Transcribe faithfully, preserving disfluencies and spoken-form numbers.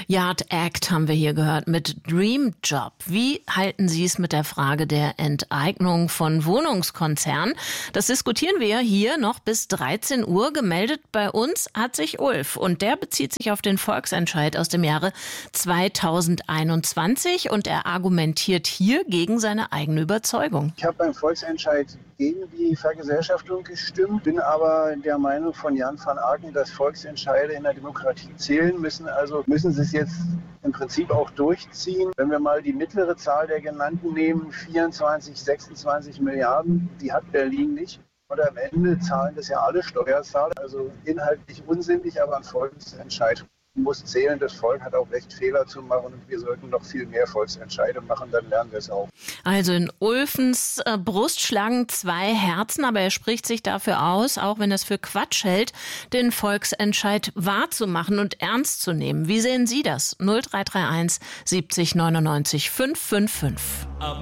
Yard Act haben wir hier gehört mit Dream Job. Wie halten Sie es mit der Frage der Enteignung von Wohnungskonzernen? Das diskutieren wir hier noch bis dreizehn Uhr. Gemeldet bei uns hat sich Ulf und der bezieht sich auf den Volksentscheid aus dem Jahre zweitausendeinundzwanzig und er argumentiert hier gegen seine eigene Überzeugung. Ich habe beim Volksentscheid gegen die Vergesellschaftung gestimmt, bin aber der Meinung von Jan van Aken, dass Volksentscheide in der Demokratie zählen müssen. Also müssen sie es jetzt im Prinzip auch durchziehen. Wenn wir mal die mittlere Zahl der genannten nehmen, vierundzwanzig, sechsundzwanzig Milliarden, die hat Berlin nicht. Und am Ende zahlen das ja alle Steuerzahler. Also inhaltlich unsinnig, aber ein Volksentscheid muss zählen. Das Volk hat auch Recht, Fehler zu machen und wir sollten noch viel mehr Volksentscheide machen, dann lernen wir es auch. Also in Ulfens äh, Brust schlagen zwei Herzen, aber er spricht sich dafür aus, auch wenn er es für Quatsch hält, den Volksentscheid wahrzumachen und ernst zu nehmen. Wie sehen Sie das? null drei drei eins siebzig neunundneunzig fünfhundertfünfundfünfzig.